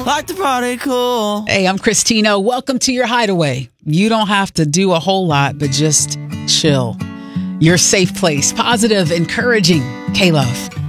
Like the party cool. Hey, I'm Christina. Welcome to your hideaway. You don't have to do a whole lot, but just chill. Your safe place. Positive, encouraging. K-Love.